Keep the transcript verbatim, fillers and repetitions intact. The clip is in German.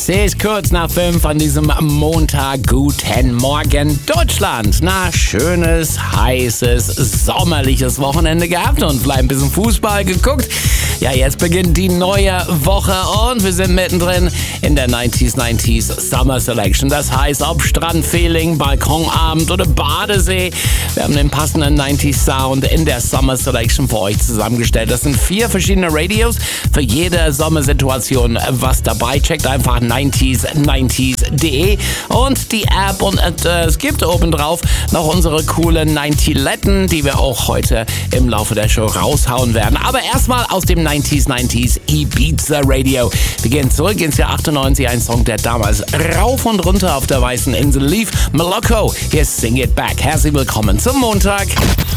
Sie ist kurz nach fünf an diesem Montag. Guten Morgen, Deutschland. Na, schönes, heißes, sommerliches Wochenende gehabt und vielleicht ein bisschen Fußball geguckt. Ja, jetzt beginnt die neue Woche und wir sind mittendrin in der neunziger neunzig Summer Selection. Das heißt, ob Strandfeeling, Balkonabend oder Badesee, wir haben den passenden neunziger Sound in der Summer Selection für euch zusammengestellt. Das sind vier verschiedene Radios, für jede Sommersituation was dabei. Checkt einfach neunzig neunzig punkt de und die App und äh, es gibt obendrauf noch unsere coolen neunzig-Letten, die wir auch heute im Laufe der Show raushauen werden. Aber erstmal aus dem neunzig neunzig Ibiza Radio. Wir gehen zurück ins Jahr achtundneunzig, ein Song, der damals rauf und runter auf der weißen Insel lief. Moloko, hier ist Sing It Back. Herzlich willkommen zum Montag.